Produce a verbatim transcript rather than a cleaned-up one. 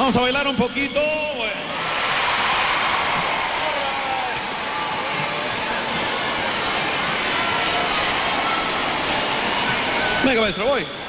Vamos a bailar un poquito. Venga, maestro, voy.